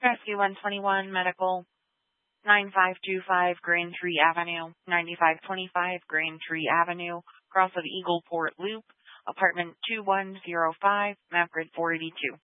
Rescue 121 Medical, 9525 Green Tree Avenue, 9525 Green Tree Avenue, cross of Eagleport Loop, apartment 2105, map grid 482.